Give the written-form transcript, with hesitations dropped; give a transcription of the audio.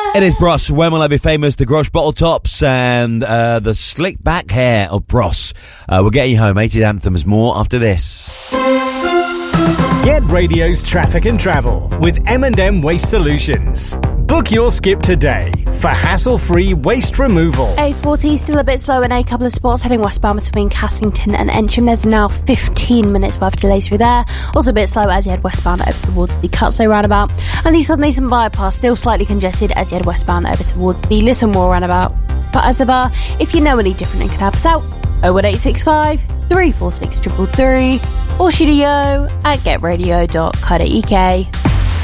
It is Bros. When Will I Be Famous? The Grosh Bottle Tops and the slick back hair of Bros. We're getting you home. 80s anthems. More after this. Get Radio's traffic and travel with M&M Waste Solutions. Book your skip today for hassle-free waste removal. A40 still a bit slow in a couple of spots heading westbound between Cassington and Entrim. There's now 15 minutes worth of delays through there. Also a bit slow as you head westbound over towards the Cutso roundabout. And the Southern Eastern bypass still slightly congested as you head westbound over towards the Lisson-Moor roundabout. But as ever, if you know any different and can help us out, 01865 346 333 or shoot a yo at getradio.co.uk.